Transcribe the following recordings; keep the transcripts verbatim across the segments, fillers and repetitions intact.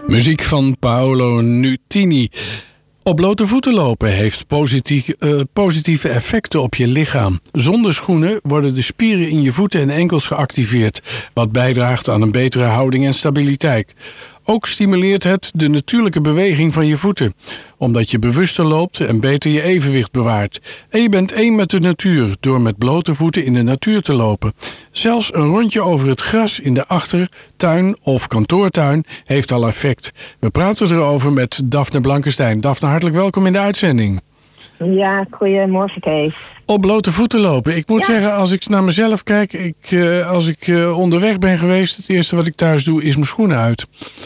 Muziek van Paolo Nutini. Op blote voeten lopen heeft positief, uh, positieve effecten op je lichaam. Zonder schoenen worden de spieren in je voeten en enkels geactiveerd, wat bijdraagt aan een betere houding en stabiliteit. Ook stimuleert het de natuurlijke beweging van je voeten, omdat je bewuster loopt en beter je evenwicht bewaart. En je bent één met de natuur door met blote voeten in de natuur te lopen. Zelfs een rondje over het gras in de achtertuin of kantoortuin heeft al effect. We praten erover met Daphne Blankenstein. Daphne, hartelijk welkom in de uitzending. Ja, goedemorgen Kees. Op blote voeten lopen. Ik moet ja. zeggen, als ik naar mezelf kijk, ik, uh, als ik uh, onderweg ben geweest, het eerste wat ik thuis doe is mijn schoenen uit.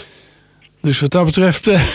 Dus wat dat betreft... Uh,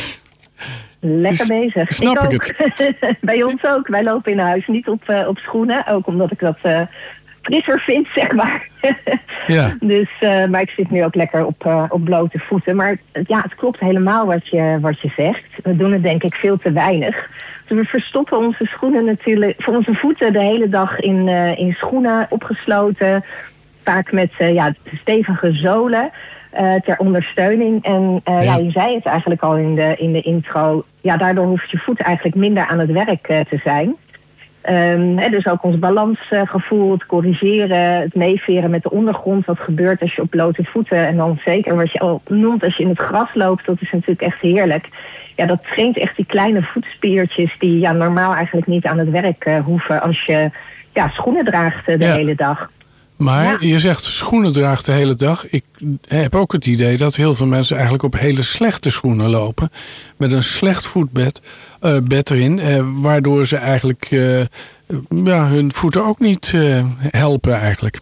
Lekker bezig. Snap ik, ik het. Bij ons ook. Wij lopen in huis niet op, uh, op schoenen. Ook omdat ik dat uh, frisser vind, zeg maar. Ja. Dus, uh, maar ik zit nu ook lekker op, uh, op blote voeten. Maar ja, het klopt helemaal wat je, wat je zegt. We doen het denk ik veel te weinig. Dus we verstoppen onze schoenen natuurlijk, voor onze voeten de hele dag in, uh, in schoenen opgesloten. Vaak met uh, ja, stevige zolen. Uh, ter ondersteuning. En uh, ja. ja, je zei het eigenlijk al in de, in de intro. Ja, daardoor hoeft je voet eigenlijk minder aan het werk uh, te zijn. Um, hè, dus ook ons balansgevoel, het corrigeren, het meeveren met de ondergrond. Wat gebeurt als je op blote voeten, en dan zeker wat je al noemt als je in het gras loopt, dat is natuurlijk echt heerlijk. Ja, dat traint echt die kleine voetspiertjes die ja, normaal eigenlijk niet aan het werk uh, hoeven als je ja, schoenen draagt uh, de ja. hele dag. Maar ja. je zegt schoenen draagt de hele dag. Ik heb ook het idee dat heel veel mensen eigenlijk op hele slechte schoenen lopen. Met een slecht voetbed uh, bed erin. Uh, waardoor ze eigenlijk uh, ja, hun voeten ook niet uh, helpen eigenlijk.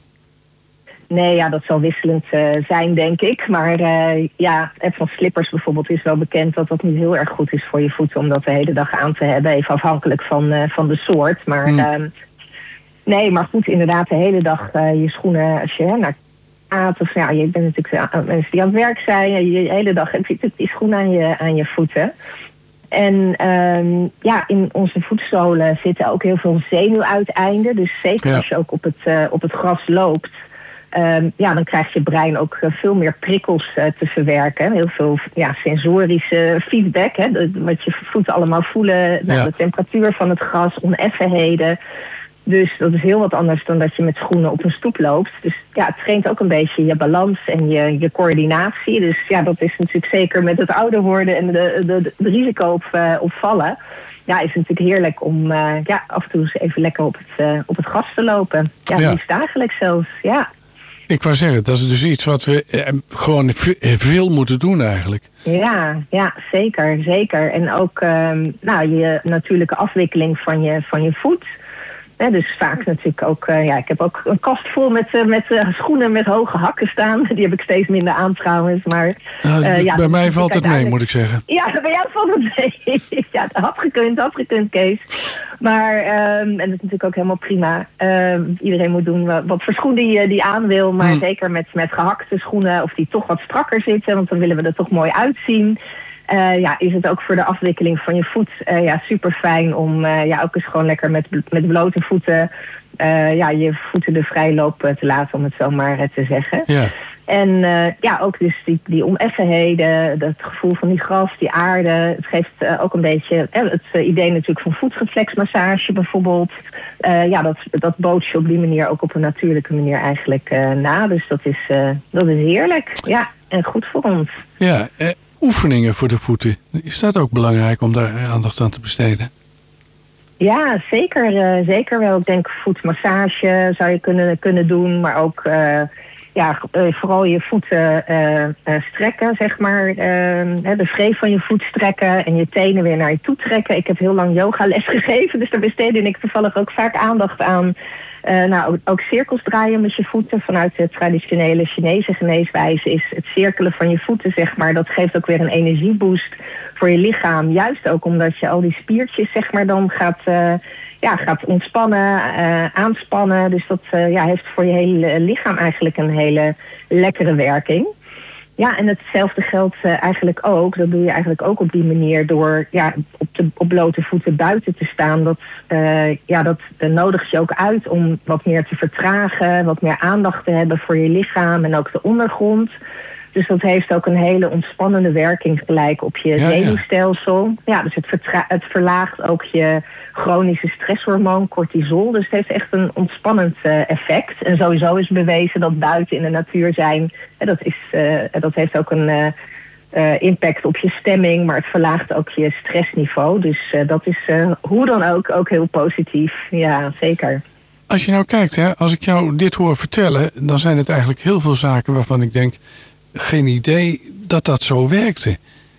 Nee, ja, dat zal wisselend uh, zijn, denk ik. Maar uh, ja, van slippers bijvoorbeeld is wel bekend dat dat niet heel erg goed is voor je voeten om dat de hele dag aan te hebben. Even afhankelijk van, uh, van de soort. Maar... Hmm. Uh, Nee, maar goed, inderdaad de hele dag uh, je schoenen, als je hè, naar gaat, of ja, je bent natuurlijk uh, mensen die aan het werk zijn, je, je hele dag heb je die schoenen aan je, aan je voeten. En um, ja, in onze voetzolen zitten ook heel veel zenuwuiteinden. Dus zeker ja. als je ook op het, uh, op het gras loopt, um, ja, dan krijgt je brein ook uh, veel meer prikkels uh, te verwerken. Heel veel ja, sensorische feedback, hè, de, wat je voeten allemaal voelen, nou, ja. de temperatuur van het gras, oneffenheden. Dus dat is heel wat anders dan dat je met schoenen op een stoep loopt. Dus ja, het traint ook een beetje je balans en je, je coördinatie. Dus ja, dat is natuurlijk zeker met het ouder worden en de, de, de, de risico op, uh, op vallen. Ja, is het natuurlijk heerlijk om uh, ja, af en toe eens even lekker op het, uh, op het gas te lopen. Ja, ja. liefst dagelijks zelfs, ja. Ik wou zeggen, dat is dus iets wat we eh, gewoon veel moeten doen eigenlijk. Ja, ja, zeker, zeker. En ook um, nou, je natuurlijke afwikkeling van je, van je voet. Ja, dus vaak natuurlijk ook, uh, ja, ik heb ook een kast vol met, uh, met uh, schoenen met hoge hakken staan. Die heb ik steeds minder aan trouwens. Maar, uh, uh, ja, bij mij valt het mee, moet ik zeggen. Ja, bij jou valt het mee. Ja, dat had gekund, had gekund, Kees. Maar, um, en dat is natuurlijk ook helemaal prima. Um, iedereen moet doen wat, wat voor schoen die, die aan wil. Maar hmm. zeker met, met gehakte schoenen of die toch wat strakker zitten. Want dan willen we er toch mooi uitzien. Uh, ja, is het ook voor de afwikkeling van je voet uh, ja, super fijn om uh, ja, ook eens gewoon lekker met, met blote voeten uh, ja, je voeten de vrijloop te laten, om het zo maar uh, te zeggen. Ja. En uh, ja, ook dus die, die oneffenheden, het gevoel van die gras, die aarde. Het geeft uh, ook een beetje uh, het uh, idee natuurlijk van voetreflexmassage bijvoorbeeld. Uh, ja, dat, dat bood je op die manier ook op een natuurlijke manier eigenlijk uh, na. Dus dat is, uh, dat is heerlijk. Ja, en goed voor ons. Ja, eh. Oefeningen voor de voeten. Is dat ook belangrijk om daar aandacht aan te besteden? Ja, zeker, uh, zeker wel. Ik denk voetmassage zou je kunnen, kunnen doen. Maar ook uh, ja, uh, vooral je voeten uh, uh, strekken, zeg maar. Uh, de wreef van je voet strekken en je tenen weer naar je toe trekken. Ik heb heel lang yogales gegeven, dus daar besteedde ik toevallig ook vaak aandacht aan. Uh, nou, ook, ook cirkels draaien met je voeten. Vanuit de traditionele Chinese geneeswijze is het cirkelen van je voeten, zeg maar, dat geeft ook weer een energieboost voor je lichaam. Juist ook omdat je al die spiertjes, zeg maar, dan gaat, uh, ja, gaat ontspannen, uh, aanspannen. Dus dat uh, ja, heeft voor je hele lichaam eigenlijk een hele lekkere werking. Ja, en hetzelfde geldt uh, eigenlijk ook. Dat doe je eigenlijk ook op die manier door ja, op, de, op blote voeten buiten te staan. Dat, uh, ja, dat uh, nodigt je ook uit om wat meer te vertragen, wat meer aandacht te hebben voor je lichaam en ook de ondergrond. Dus dat heeft ook een hele ontspannende werking gelijk op je ja, zenuwstelsel. Ja. ja, dus het, vertra- het verlaagt ook je chronische stresshormoon cortisol. Dus het heeft echt een ontspannend uh, effect. En sowieso is bewezen dat buiten in de natuur zijn, hè, dat, is, uh, dat heeft ook een uh, uh, impact op je stemming, maar het verlaagt ook je stressniveau. Dus uh, dat is uh, hoe dan ook ook heel positief. Ja, zeker. Als je nou kijkt, hè, als ik jou dit hoor vertellen, dan zijn het eigenlijk heel veel zaken waarvan ik denk, geen idee dat dat zo werkte.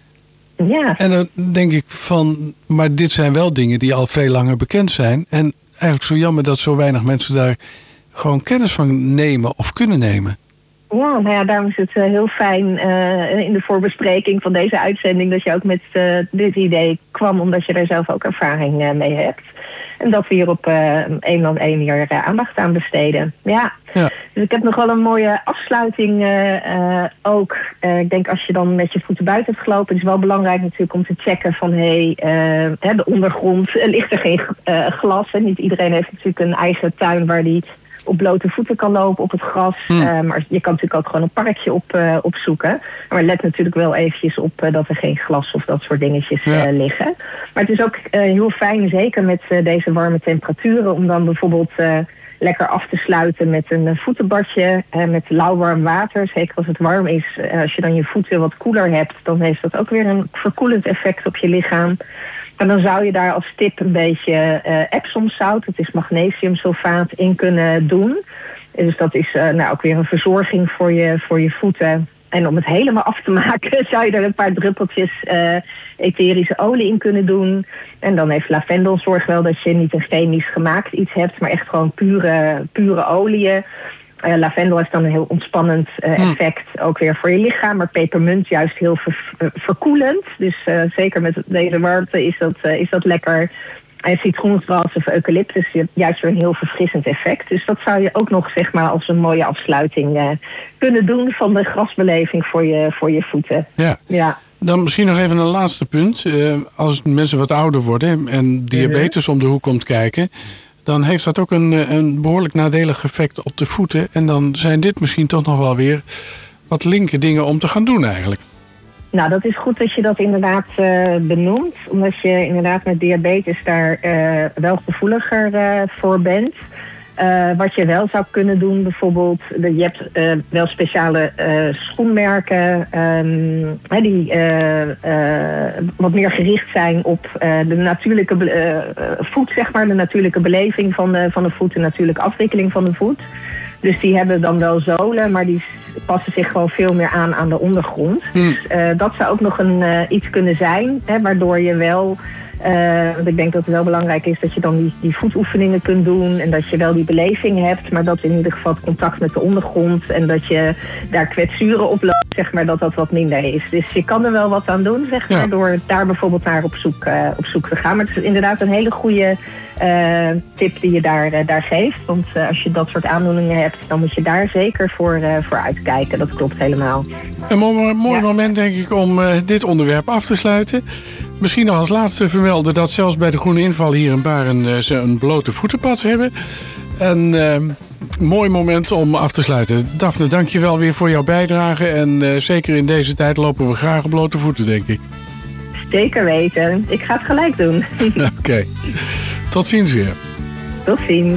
Ja. En dan denk ik van, maar dit zijn wel dingen die al veel langer bekend zijn. En eigenlijk zo jammer dat zo weinig mensen daar gewoon kennis van nemen of kunnen nemen. Ja, nou ja, daarom is het uh, heel fijn uh, in de voorbespreking van deze uitzending dat je ook met uh, dit idee kwam, omdat je daar zelf ook ervaring uh, mee hebt. En dat we hier op uh, één land één jaar uh, aandacht aan besteden. Ja. ja, dus ik heb nog wel een mooie afsluiting uh, uh, ook. Uh, ik denk als je dan met je voeten buiten hebt gelopen, het is wel belangrijk natuurlijk om te checken van hé, hey, uh, de ondergrond, uh, ligt er geen uh, glas. Hè? Niet iedereen heeft natuurlijk een eigen tuin waar die op blote voeten kan lopen op het gras. Hmm. Uh, maar je kan natuurlijk ook gewoon een parkje op, uh, opzoeken. Maar let natuurlijk wel eventjes op uh, dat er geen glas of dat soort dingetjes ja. uh, liggen. Maar het is ook uh, heel fijn, zeker met uh, deze warme temperaturen, om dan bijvoorbeeld uh, lekker af te sluiten met een uh, voetenbadje uh, met lauwwarm water. Zeker als het warm is. Uh, als je dan je voeten wat koeler hebt, dan heeft dat ook weer een verkoelend effect op je lichaam. En dan zou je daar als tip een beetje uh, Epsomzout, het is magnesiumsulfaat, in kunnen doen. Dus dat is uh, nou ook weer een verzorging voor je, voor je voeten. En om het helemaal af te maken zou je er een paar druppeltjes uh, etherische olie in kunnen doen. En dan heeft lavendel, zorg wel dat je niet een chemisch gemaakt iets hebt, maar echt gewoon pure, pure oliën. Uh, lavendel heeft dan een heel ontspannend uh, effect, mm. ook weer voor je lichaam. Maar pepermunt juist heel ver, uh, verkoelend. Dus uh, zeker met deze warmte is dat, uh, is dat lekker. En citroengras of eucalyptus juist weer een heel verfrissend effect. Dus dat zou je ook nog zeg maar als een mooie afsluiting uh, kunnen doen van de grasbeleving voor je, voor je voeten. Ja. ja. Dan misschien nog even een laatste punt. Uh, als mensen wat ouder worden en diabetes mm-hmm. om de hoek komt kijken, dan heeft dat ook een, een behoorlijk nadelig effect op de voeten. En dan zijn dit misschien toch nog wel weer wat linker dingen om te gaan doen eigenlijk. Nou, dat is goed dat je dat inderdaad uh, benoemt. Omdat je inderdaad met diabetes daar uh, wel gevoeliger uh, voor bent. Uh, wat je wel zou kunnen doen bijvoorbeeld, je hebt uh, wel speciale uh, schoenmerken um, die uh, uh, wat meer gericht zijn op uh, de natuurlijke uh, voet, zeg maar, de natuurlijke beleving van de, van de voet, de natuurlijke afwikkeling van de voet. Dus die hebben dan wel zolen, maar die passen zich gewoon veel meer aan aan de ondergrond. Hmm. Dus uh, dat zou ook nog een, uh, iets kunnen zijn, hè, waardoor je wel, uh, want ik denk dat het wel belangrijk is dat je dan die, die voetoefeningen kunt doen en dat je wel die beleving hebt, maar dat in ieder geval het contact met de ondergrond en dat je daar kwetsuren op loopt, zeg maar, dat dat wat minder is. Dus je kan er wel wat aan doen, zeg maar, ja. door daar bijvoorbeeld naar op zoek, uh, op zoek te gaan. Maar het is inderdaad een hele goede Uh, tip die je daar, uh, daar geeft. Want uh, als je dat soort aandoeningen hebt, dan moet je daar zeker voor, uh, voor uitkijken. Dat klopt helemaal. Een mooi, mooi ja. moment denk ik om uh, dit onderwerp af te sluiten. Misschien nog als laatste vermelden dat zelfs bij de Groene Inval hier een paar een, uh, ze een blote voetenpad hebben. Een uh, mooi moment om af te sluiten. Daphne, dank je wel weer voor jouw bijdrage. En uh, zeker in deze tijd lopen we graag op blote voeten, denk ik. Zeker weten. Ik ga het gelijk doen. Oké. Okay. Tot ziens weer. Tot ziens.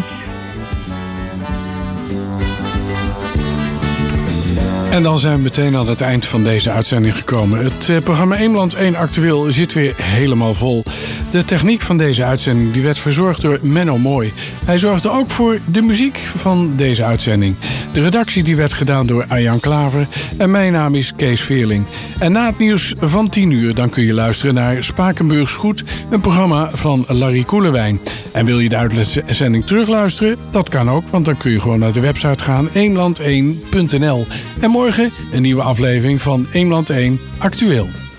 En dan zijn we meteen aan het eind van deze uitzending gekomen. Het uh, programma één land één Actueel zit weer helemaal vol. De techniek van deze uitzending die werd verzorgd door Menno Mooi. Hij zorgde ook voor de muziek van deze uitzending. De redactie die werd gedaan door Arjan Klaver. En mijn naam is Kees Veerling. En na het nieuws van tien uur dan kun je luisteren naar Spakenburgs Goed, een programma van Larry Koelewijn. En wil je de uitzending terugluisteren? Dat kan ook, want dan kun je gewoon naar de website gaan één land één punt n l. En morgen een nieuwe aflevering van één land één Actueel.